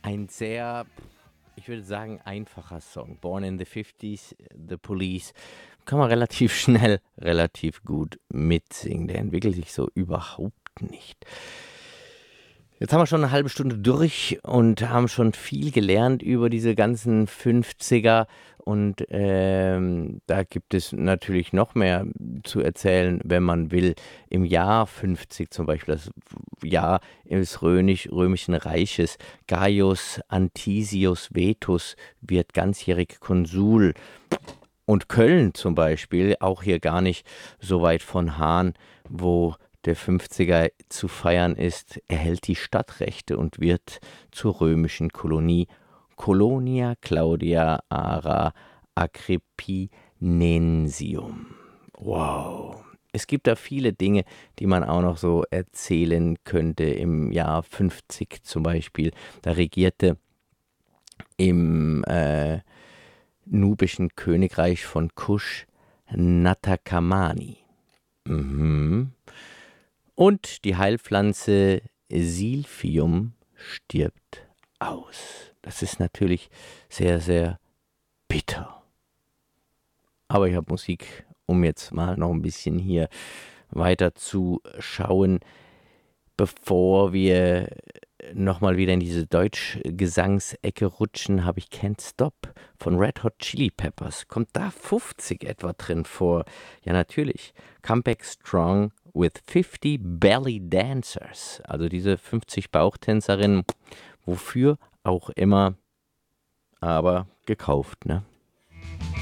Ein sehr, ich würde sagen, einfacher Song. Born in the 50s, The Police. Kann man relativ schnell, relativ gut mitsingen. Der entwickelt sich so überhaupt nicht. Jetzt haben wir schon eine halbe Stunde durch und haben schon viel gelernt über diese ganzen 50er. Und da gibt es natürlich noch mehr zu erzählen, wenn man will. Im Jahr 50 zum Beispiel, das Jahr des Römischen Reiches, Gaius Antisius Vetus wird ganzjährig Konsul. Und Köln zum Beispiel, auch hier gar nicht so weit von Hahn, wo der 50er zu feiern ist, erhält die Stadtrechte und wird zur römischen Kolonie Colonia Claudia Ara Agrippinensium. Wow. Es gibt da viele Dinge, die man auch noch so erzählen könnte. Im Jahr 50 zum Beispiel, da regierte im nubischen Königreich von Kusch Natakamani. Mhm. Und die Heilpflanze Silphium stirbt aus. Das ist natürlich sehr, sehr bitter. Aber ich habe Musik, um jetzt mal noch ein bisschen hier weiter zu schauen, bevor wir nochmal wieder in diese Deutschgesangsecke rutschen, habe ich Can't Stop von Red Hot Chili Peppers. Kommt da 50 etwa drin vor? Ja, natürlich. Come Back Strong with 50 Belly Dancers. Also diese 50 Bauchtänzerinnen, wofür auch immer, aber gekauft, ne?